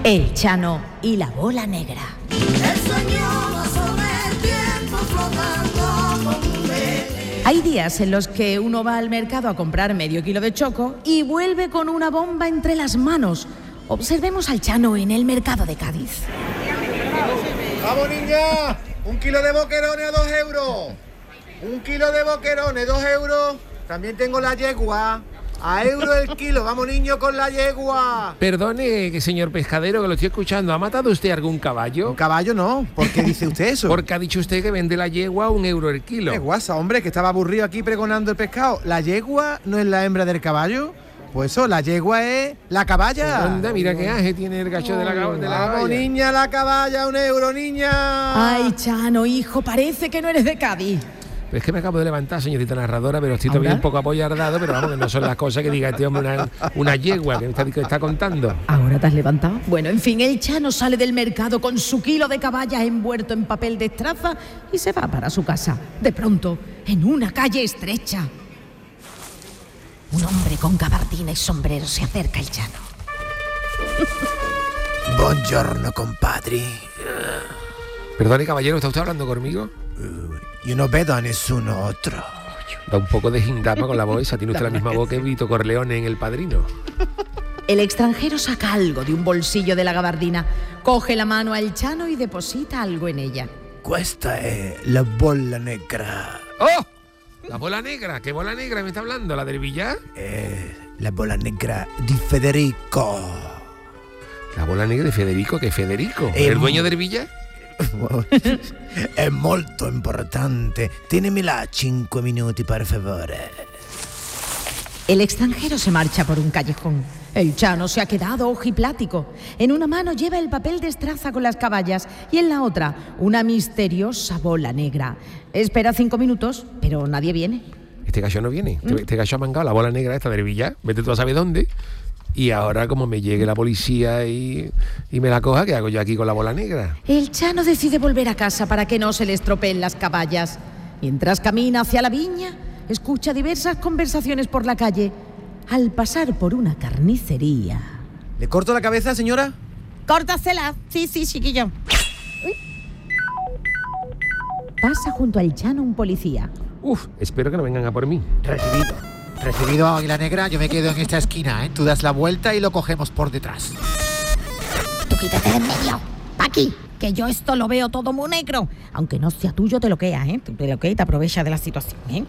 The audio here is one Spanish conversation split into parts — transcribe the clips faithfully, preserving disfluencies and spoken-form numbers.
El Chano y la bola negra. Hay días en los que uno va al mercado a comprar medio kilo de choco y vuelve con una bomba entre las manos. Observemos al Chano en el mercado de Cádiz. ¡Vamos, niña! Un kilo de boquerones a dos euros. Un kilo de boquerones, dos euros. También tengo la yegua. A euro el kilo. Vamos, niño, con la yegua. Perdone, señor pescadero, que lo estoy escuchando. ¿Ha matado usted algún caballo? Un caballo no. ¿Por qué dice usted eso? Porque ha dicho usted que vende la yegua a un euro el kilo. ¡Qué guasa, hombre! Que estaba aburrido aquí pregonando el pescado. ¿La yegua no es la hembra del caballo? Pues eso, la yegua es la caballa. Anda, mira qué aje tiene el gacho de la, de la Vamos, caballa. niña, la caballa, un euro, niña. Ay, Chano, hijo, parece que no eres de Cádiz. Es que me acabo de levantar, señorita narradora, pero estoy ¿Ahora? todavía un poco apoyardado, pero vamos, que no son las cosas que diga este hombre una, una yegua que está, que está contando. ¿Ahora te has levantado? Bueno, en fin, el Chano sale del mercado con su kilo de caballas envuelto en papel de estraza y se va para su casa. De pronto, en una calle estrecha, un hombre con gabardina y sombrero se acerca al Chano. Buongiorno, compadre. Perdone, caballero, ¿está usted hablando conmigo? Yo no vedo a nessun otro. Da un poco de gindama con la voz esa. Tiene usted la misma voz que Vito Corleone en El Padrino. El extranjero saca algo de un bolsillo de la gabardina, coge la mano al Chano y deposita algo en ella. Questa è la bolla negra. ¡Oh! La bola negra. ¿Qué bola negra me está hablando? ¿La del billar? Eh, la bolla negra di Federico. La bola negra de Federico. ¿Qué Federico? Eh, ¿El dueño del billar? È molto importante. Tienimela cinque minuti, per favore. El extranjero se marcha por un callejón. El Chano se ha quedado ojiplático. En una mano lleva el papel de estraza con las caballas y en la otra una misteriosa bola negra. Espera cinco minutos, pero nadie viene. Este gallo no viene. Este, este gallo ha mangado la bola negra esta del billar. Vete tú a saber dónde. Y ahora, como me llegue la policía y, y me la coja, ¿qué hago yo aquí con la bola negra? El Chano decide volver a casa para que no se le estropeen las caballas. Mientras camina hacia la viña, escucha diversas conversaciones por la calle. Al pasar por una carnicería... ¿Le corto la cabeza, señora? ¡Córtasela! Sí, sí, chiquillo. Pasa junto al Chano un policía. Uf, espero que no vengan a por mí. Recibido. Recibido, Águila Negra. Yo me quedo en esta esquina, ¿eh? Tú das la vuelta y lo cogemos por detrás. Tú quítate de en medio. Pa' aquí, que yo esto lo veo todo muy negro. Aunque no sea tuyo, te lo queda, ¿eh? Te lo queda y te aprovechas de la situación, ¿eh?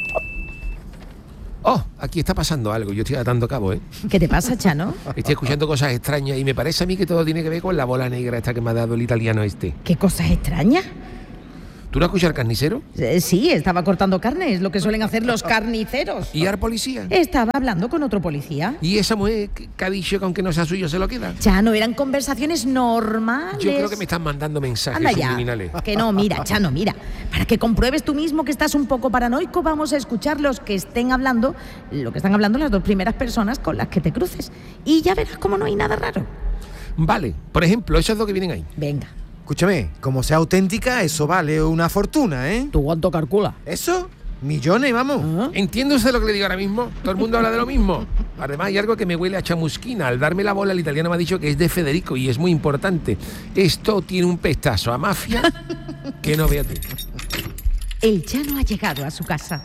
Oh, aquí está pasando algo. Yo estoy atando cabo, ¿eh? ¿Qué te pasa, Chano? Estoy escuchando cosas extrañas y me parece a mí que todo tiene que ver con la bola negra esta que me ha dado el italiano este. ¿Qué cosas extrañas? ¿Tú no escuchas al carnicero? Eh, sí, estaba cortando carne, es lo que suelen hacer los carniceros. ¿Y al policía? Estaba hablando con otro policía. ¿Y esa mujer que ha dicho que aunque no sea suyo se lo queda? Chano, eran conversaciones normales. Yo creo que me están mandando mensajes Anda ya, subliminales. que no, mira, Chano, mira. Para que compruebes tú mismo que estás un poco paranoico, vamos a escuchar los que estén hablando, lo que están hablando las dos primeras personas con las que te cruces. Y ya verás cómo no hay nada raro. Vale, por ejemplo, esos dos que vienen ahí. Venga. Escúchame, como sea auténtica, eso vale una fortuna, ¿eh? ¿Tú cuánto calculas? ¿Eso? Millones, vamos. ¿Entiende usted lo que le digo ahora mismo? Todo el mundo habla de lo mismo. Además hay algo que me huele a chamusquina. Al darme la bola el italiano me ha dicho que es de Federico y es muy importante. Esto tiene un pestazo a mafia que no vea tú. El Chano ha llegado a su casa.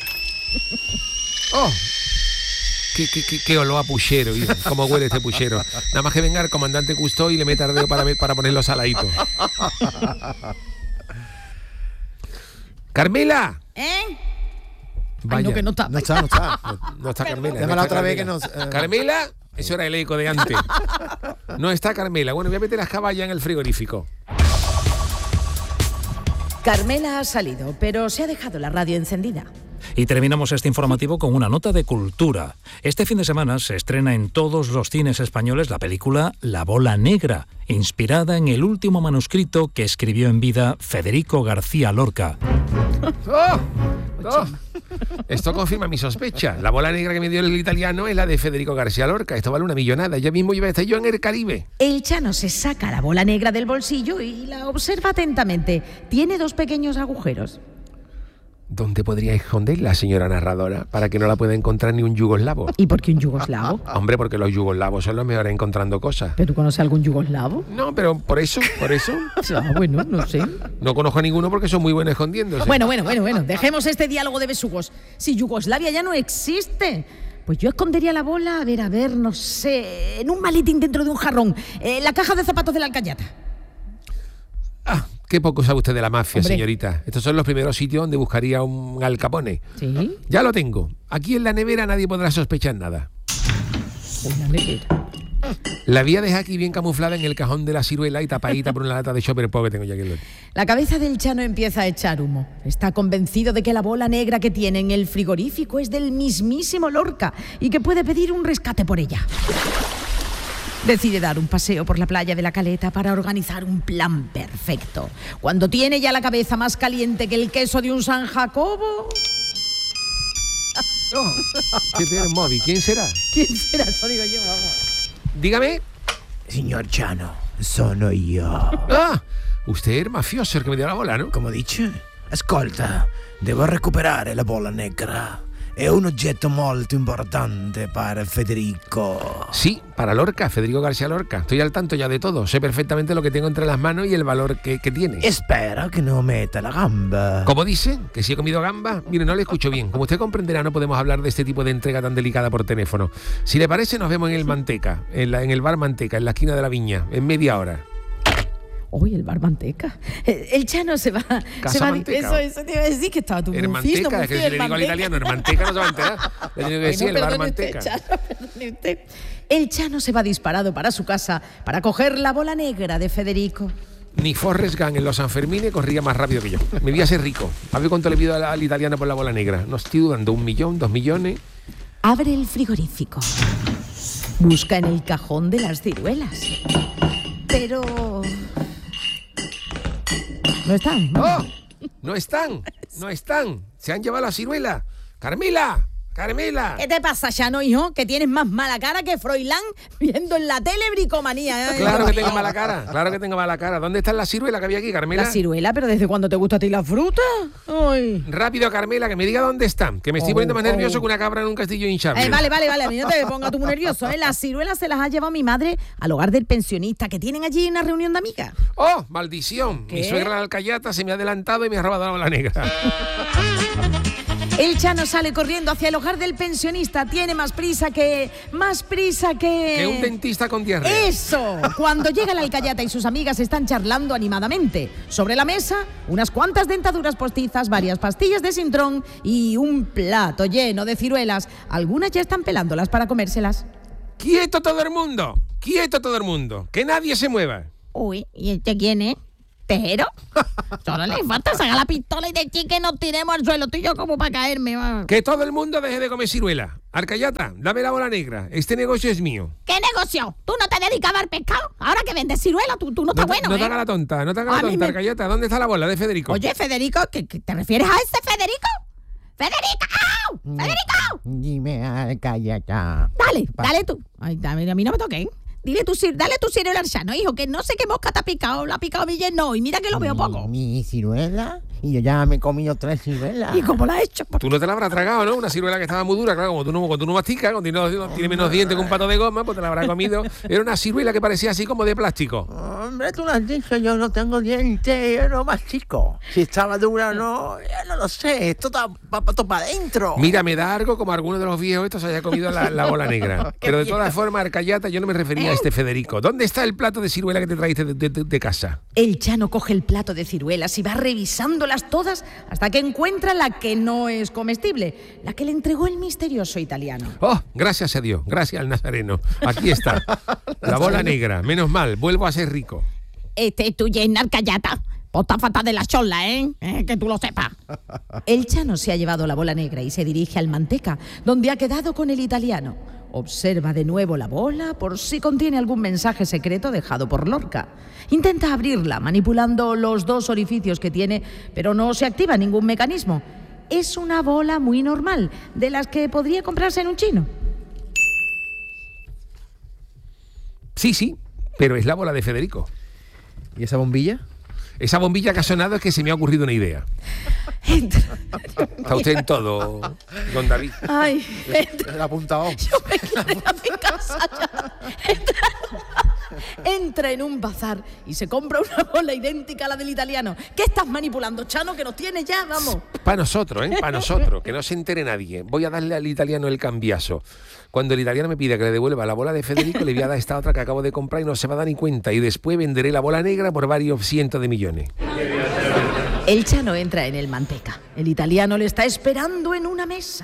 ¡Oh! Qué, qué, qué, qué olor a puchero, ¿eh? Cómo huele este puchero. Nada más que venga el comandante Cousteau y le meta el dedo para, para ponerlo saladito. ¡Carmela! ¿Eh? Vaya. Ay, no, que no está. No está, no está. No, no está Carmela. Llámala no está otra vez Carmela. que nos... eh. ¿Carmela? Eso era el eco de antes. No está Carmela. Bueno, voy a meter las caballas en el frigorífico. Carmela ha salido, pero se ha dejado la radio encendida. Y terminamos este informativo con una nota de cultura. Este fin de semana se estrena en todos los cines españoles la película La Bola Negra, inspirada en el último manuscrito que escribió en vida Federico García Lorca. ¡Oh! ¡Oh! Esto confirma mi sospecha. La bola negra que me dio el italiano es la de Federico García Lorca. Esto vale una millonada. Ya mismo iba a estar yo en el Caribe. El Chano se saca la bola negra del bolsillo y la observa atentamente. Tiene dos pequeños agujeros. ¿Dónde podría esconderla, señora narradora, para que no la pueda encontrar ni un yugoslavo? ¿Y por qué un yugoslavo? Hombre, porque los yugoslavos son los mejores encontrando cosas. ¿Pero tú conoces algún yugoslavo? No, pero por eso, por eso. Ah, bueno, no sé. No conozco a ninguno porque son muy buenos escondiéndose. Bueno, bueno, bueno, bueno. Dejemos este diálogo de besugos. Si Yugoslavia ya no existe, pues yo escondería la bola, a ver, a ver, no sé, en un maletín dentro de un jarrón, en la caja de zapatos de la Alcayata. Ah, qué poco sabe usted de la mafia, Hombre. señorita. Estos son los primeros sitios donde buscaría un Al Capone. ¿Sí? Ya lo tengo. Aquí en la nevera nadie podrá sospechar nada. Una nevera. La voy a dejar aquí bien camuflada en el cajón de la ciruela y tapadita por una lata de Chopper Pop que tengo ya aquí en el... La cabeza del Chano empieza a echar humo. Está convencido de que la bola negra que tiene en el frigorífico es del mismísimo Lorca y que puede pedir un rescate por ella. Decide dar un paseo por la playa de la Caleta para organizar un plan perfecto. Cuando tiene ya la cabeza más caliente que el queso de un San Jacobo... No, ¿qué tiene el móvil? ¿Quién será? ¿Quién será? Eso digo yo, vamos. Dígame. Signor Chano, sono io. Ah, usted es mafioso el que me dio la bola, ¿no? Come dice? Ascolta, devo recuperare la bola negra. È un oggetto molto importante para Federico. Sí, para Lorca, Federico García Lorca. Estoy al tanto ya de todo. Sé perfectamente lo que tengo entre las manos y el valor que, que tiene. Espera que no meta la gamba. ¿Cómo dice? ¿Que si he comido gamba? Mire, no le escucho bien. Como usted comprenderá, no podemos hablar de este tipo de entrega tan delicada por teléfono. Si le parece, nos vemos en el Manteca, en, la, en el bar Manteca, en la esquina de la Viña, en media hora. Uy, el bar Manteca. El Chano se va... Casa se va Manteca. Eso, eso te iba a decir que estaba tu El mufisto, Manteca, es que si le digo al italiano, el Manteca no se va a enterar. Le tengo que decir el bar Manteca. Chano, perdone usted. El Chano se va disparado para su casa para coger la bola negra de Federico. Ni Forrest Gump en los Sanfermines corría más rápido que yo. Me voy a ser rico. A ver cuánto le pido al, al italiano por la bola negra. No estoy dudando, un millón, dos millones. Abre el frigorífico. Busca en el cajón de las ciruelas. Pero... no están. ¡Oh! No están, no están. Se han llevado la ciruela. ¡Carmela! ¡Carmela! ¿Qué te pasa, Chano, hijo? Que tienes más mala cara que Froilán viendo en la tele bricomanía. ¿eh? Claro que tengo mala cara, claro que tengo mala cara. ¿Dónde está la ciruela que había aquí, Carmela? La ciruela, pero ¿desde cuándo te gusta a ti la fruta? Ay. Rápido, Carmela, que me diga dónde están. Que me estoy Oh, poniendo más oh. nervioso que una cabra en un castillo hinchable. Eh, vale, vale, vale, a mí no te pongas tú muy nervioso, ¿eh? Las ciruelas se las ha llevado mi madre al hogar del pensionista que tienen allí una reunión de amigas. ¡Oh, maldición! ¿Qué? Mi suegra la Alcayata se me ha adelantado y me ha robado la bola negra. El Chano sale corriendo hacia el hogar del pensionista. Tiene más prisa que... más prisa que... Que un dentista con diarrea. ¡Eso! Cuando llega la Alcayata y sus amigas están charlando animadamente. Sobre la mesa, unas cuantas dentaduras postizas, varias pastillas de Sintrón y un plato lleno de ciruelas. Algunas ya están pelándolas para comérselas. ¡Quieto todo el mundo! ¡Quieto todo el mundo! ¡Que nadie se mueva! Uy, ¿y este quién es? ¿Tejero? Solo le falta sacar la pistola y decir que nos tiremos al suelo, tú y yo como para caerme. Va. Que todo el mundo deje de comer ciruela. Alcayata, dame la bola negra. Este negocio es mío. ¿Qué negocio? ¿Tú no te dedicabas al pescado? Ahora que vendes ciruela, tú, tú no estás No, te- bueno, no ¿eh? te hagas la tonta, no te hagas A la mí tonta, me- Alcayata. ¿Dónde está la bola de Federico? Oye, Federico, ¿qué, qué te refieres a ese Federico? ¡Federico! ¡Federico! Dime, Alcayata. Dale, dale tú. Ay, dame, a mí no me toques. Dile tu, cir- dale tu ciruela al Chano, hijo, que no sé qué mosca te ha picado. La ha picado mi yerno y mira que lo veo poco. Mi ciruela. Y yo ya me he comido tres ciruelas. ¿Y cómo la has hecho? Tú no te la habrás tragado, ¿no? Una ciruela que estaba muy dura, claro, como tú no, cuando tú no masticas, cuando tiene, tiene menos dientes que un pato de goma, pues te la habrás comido. Era una ciruela que parecía así como de plástico. Hombre, tú lo has dicho, yo no tengo dientes, yo no mastico. Si estaba dura o no, ya no lo sé, esto está para adentro. Mira, me da algo como alguno de los viejos estos haya comido la, la bola negra. Pero de todas formas, Alcayata, yo no me refería a este Federico. ¿Dónde está el plato de ciruela que te trajiste de, de- de casa? El Chano coge el plato de ciruelas y va revisándolas todas hasta que encuentra la que no es comestible, la que le entregó el misterioso italiano. Oh, gracias a Dios, gracias al Nazareno. Aquí está, la bola negra. Menos mal, vuelvo a ser rico. Este es tu yerno Alcayata. Pota fatal de la chola, ¿eh? ¿eh? Que tú lo sepas. El Chano se ha llevado la bola negra y se dirige al Manteca, donde ha quedado con el italiano. Observa de nuevo la bola por si contiene algún mensaje secreto dejado por Lorca. Intenta abrirla manipulando los dos orificios que tiene, pero no se activa ningún mecanismo. Es una bola muy normal, de las que podría comprarse en un chino. Sí, sí, pero es la bola de Federico. ¿Y esa bombilla? Esa bombilla que ha sonado es que se me ha ocurrido una idea. Entra... Está usted en todo, don David. Ay, entra... ¿Lo ha apuntado? Yo me quiero ir a mi casa ya. Entra... Entra en un bazar y se compra una bola idéntica a la del italiano. ¿Qué estás manipulando, Chano? Que nos tiene ya, vamos. Para nosotros, ¿eh? Para nosotros, que no se entere nadie. Voy a darle al italiano el cambiazo. Cuando el italiano me pida que le devuelva la bola de Federico, le voy a dar esta otra que acabo de comprar y no se va a dar ni cuenta. Y después venderé la bola negra por varios cientos de millones. El Chano entra en el Manteca. El italiano le está esperando en una mesa.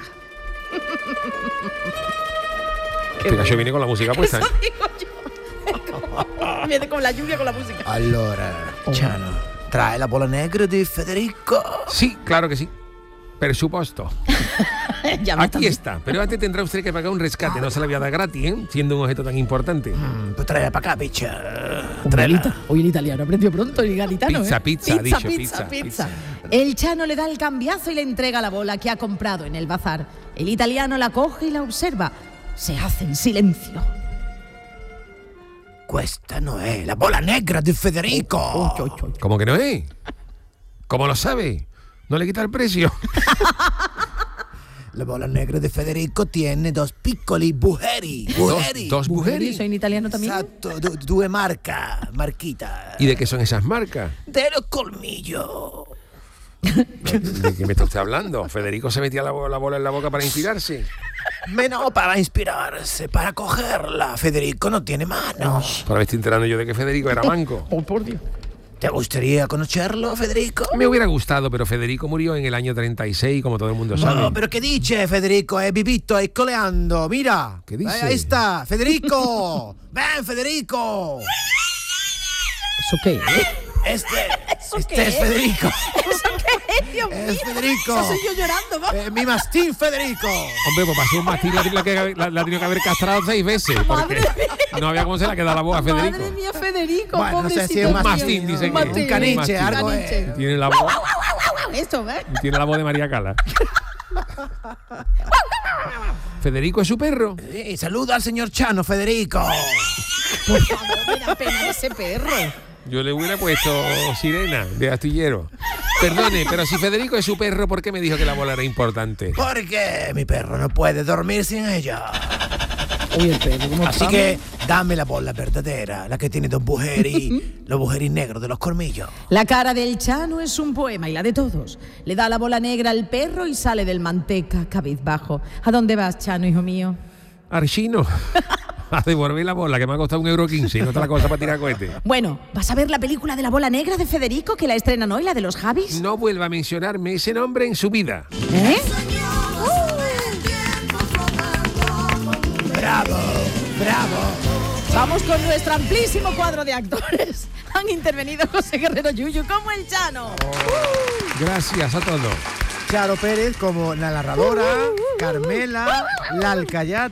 Este gallo viene con la música puesta, ¿eh? Eso digo yo. Viene con la lluvia, con la música. Allora, Chano, trae la bola negra de Federico. Sí, claro que sí. Presupuesto. Ya me Aquí están- está. Pero antes tendrá usted que pagar un rescate. No se la voy a dar gratis, ¿eh? Siendo un objeto tan importante. Mm, pues tráela para acá, picha. Hoy el, Tráela. ita- hoy el italiano aprendió pronto el gaditano. Pizza, ¿eh? pizza, ha pizza, dicho, pizza, pizza, pizza. El Chano le da el cambiazo y le entrega la bola que ha comprado en el bazar. El italiano la coge y la observa. Se hace en silencio. Questa no è la bola negra de Federico. ¿Cómo que no es? ¿Cómo lo sabe? ¿No le quita el precio? La bola negra de Federico tiene dos piccoli bugeri. Bugeri. Dos, dos mujeres. ¿Soy en italiano también? Esatto, du- due marca, marquita. ¿Y de qué son esas marcas? De los colmillos. ¿De qué me está usted hablando? Federico se metía la, bo- la bola en la boca para inspirarse. Menos para inspirarse, para cogerla. Federico no tiene manos. Para me estoy enterando yo de que Federico era manco. Oh, por Dios. ¿Te gustaría conocerlo, Federico? Me hubiera gustado, pero Federico murió en el año treinta y seis, como todo el mundo sabe. No, pero ¿qué dice Federico? È vivito, è coleando, mira. ¿Qué dice? Ahí está, Federico. Ven, Federico. ¿Eso qué? Este, este qué es es? Federico. ¿Eso qué es, Dios Es mío? Federico. Eso soy yo llorando, vamos. Eh, mi mastín Federico. Hombre, pues pasó un mastín, la, la, que- la, la ha tenido que haber castrado seis veces, porque no había cómo se la queda la boca a Federico. Madre mía, Federico, Bueno, no sé pobrecito si es un mío. mastín, dice que- mastín. un caniche, Un algo caniche. es. Tiene la voz, Esto, ¿ves? tiene la voz de María Cala. ¿Federico es su perro? Sí, saluda al señor Chano, Federico. Por favor, me da pena ese perro. Yo le hubiera puesto Sirena, de astillero. Perdone, pero si Federico es su perro, ¿por qué me dijo que la bola era importante? Porque mi perro no puede dormir sin ella. Uy, el perro, ¿cómo Así que dame la bola verdadera, la que tiene dos bujeri, los bujeris negros de los colmillos. La cara del Chano es un poema y la de todos. Le da la bola negra al perro y sale del Manteca cabizbajo. ¿A dónde vas, Chano, hijo mío? Archino, a devolver la bola, que me ha costado un euro quince y no está la cosa para tirar cohetes. Bueno, ¿vas a ver la película de la bola negra de Federico que la estrenan hoy, la de los Javis? No vuelva a mencionarme ese nombre en su vida. ¿Eh? ¡Bravo! ¡Bravo! Vamos con nuestro amplísimo cuadro de actores. Han intervenido José Guerrero Yuyu como el Chano. Gracias a todos. Charo Pérez como la narradora, Carmela, la alcayata.